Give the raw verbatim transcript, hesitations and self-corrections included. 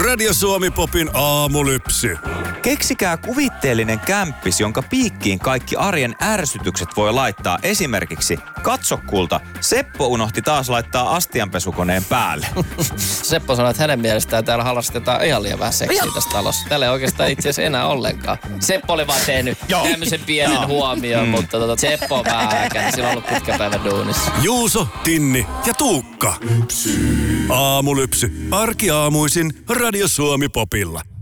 Radio Suomi Popin aamulypsy. Keksikää kuvitteellinen kämppis, jonka piikkiin kaikki arjen ärsytykset voi laittaa. Esimerkiksi, katso kulta, Seppo unohti taas laittaa astianpesukoneen päälle. Seppo sanoi, että hänen mielestään täällä harrastetaan ihan liian vähän seksiä tässä talossa. Täällä ei oikeastaan itse asiassa enää ollenkaan. Seppo oli vaan tehnyt tämmöisen pienen huomioon, mm. mutta tota, Seppo on vähän äkäinen. Sillä on ollut pitkä päivä duunissa. Juuso, Tinni ja Tuukka. Aamulypsy. Arkiaamuisin Radio Suomi Popilla.